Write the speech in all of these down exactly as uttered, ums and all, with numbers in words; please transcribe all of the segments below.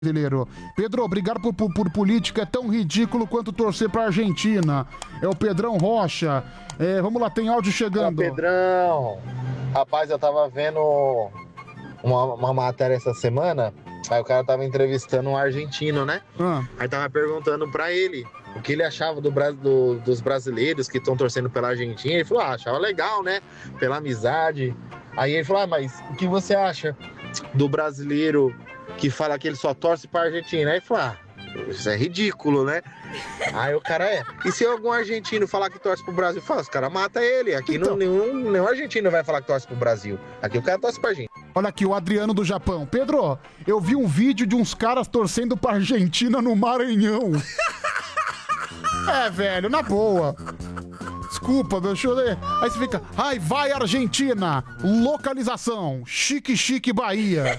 brasileiro. Pedro, obrigado por, por, por política, é tão ridículo quanto torcer pra Argentina. É o Pedrão Rocha. É, vamos lá, tem áudio chegando. Ô, Pedrão, rapaz, eu tava vendo uma, uma matéria essa semana, aí o cara tava entrevistando um argentino, né? Ah. Aí tava perguntando pra ele o que ele achava do, do, dos brasileiros que estão torcendo pela Argentina. Ele falou, ah, achava legal, né? Pela amizade. Aí ele falou, ah, mas o que você acha do brasileiro que fala que ele só torce pra Argentina? Aí ele falou, ah, isso é ridículo, né? Aí o cara é. E se algum argentino falar que torce pro Brasil, fala, os caras matam ele. Aqui então, não, nenhum, nenhum argentino vai falar que torce pro Brasil. Aqui o cara torce pra gente. Olha aqui, o Adriano do Japão. Pedro, eu vi um vídeo de uns caras torcendo pra Argentina no Maranhão. É, velho, na boa. Desculpa, meu, deixa eu ler. Aí você fica, ai, vai Argentina. Localização, Chique Chique Bahia.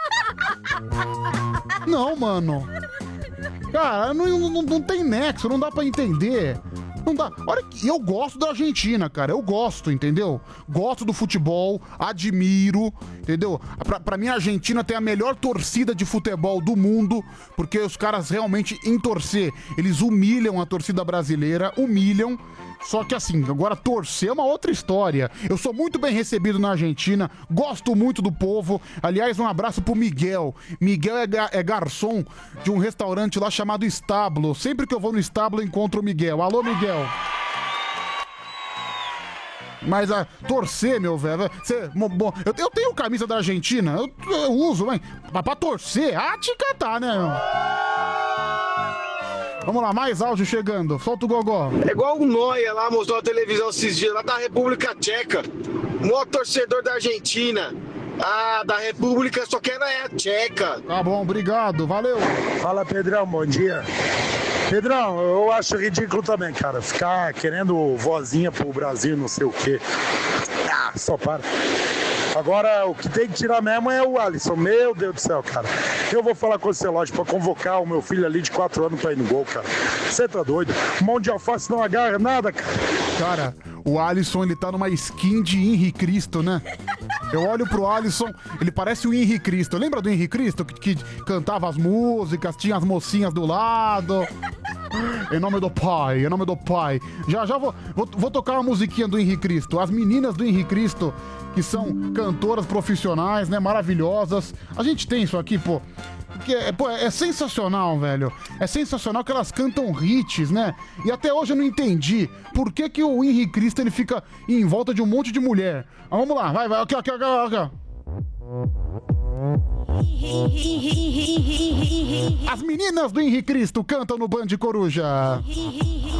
Não, mano. Cara, não, não, não tem nexo, não dá pra entender. Não dá. Olha, eu gosto da Argentina, cara. Eu gosto, entendeu? Gosto do futebol, admiro, entendeu? Pra, pra mim, a Argentina tem a melhor torcida de futebol do mundo, porque os caras realmente, em torcer, eles humilham a torcida brasileira, humilham. Só que assim, agora torcer é uma outra história. Eu sou muito bem recebido na Argentina, gosto muito do povo. Aliás, um abraço pro Miguel. Miguel é, ga- é garçom de um restaurante lá chamado Establo. Sempre que eu vou no Establo, eu encontro o Miguel. Alô, Miguel. Mas a torcer, meu velho, cê, mo- bom, eu, eu tenho camisa da Argentina, eu, eu uso, mas mas pra torcer, ah, te catar, né, meu? Vamos lá, mais áudio chegando. Solta o gogó. É igual o Noia lá, mostrou na televisão esses dias, lá da República Tcheca. O maior torcedor da Argentina. Ah, da República, só que ela é a Tcheca. Tá bom, obrigado, valeu. Fala, Pedrão, bom dia. Pedrão, eu acho ridículo também, cara, ficar querendo vozinha pro Brasil, não sei o quê. Ah, só para. Agora, o que tem que tirar mesmo é o Alisson. Meu Deus do céu, cara. Eu vou falar com o Celote pra convocar o meu filho ali de quatro anos pra ir no gol, cara. Você tá doido? Mão de alface não agarra nada, cara. Cara, o Alisson, ele tá numa skin de Henri Cristo, né? Eu olho pro Alisson, ele parece o Henri Cristo. Lembra do Henri Cristo que, que cantava as músicas, tinha as mocinhas do lado? Em nome do pai, em nome do pai. Já, já vou, vou, vou tocar uma musiquinha do Henri Cristo. As meninas do Henri Cristo, que são cantoras profissionais, né? Maravilhosas. A gente tem isso aqui, pô. Porque, é, pô, é sensacional, velho. É sensacional que elas cantam hits, né? E até hoje eu não entendi por que, que o Henri Cristo ele fica em volta de um monte de mulher. Mas vamos lá, vai, vai, aqui, aqui, aqui, aqui. As meninas do Henri Cristo cantam no Band Coruja.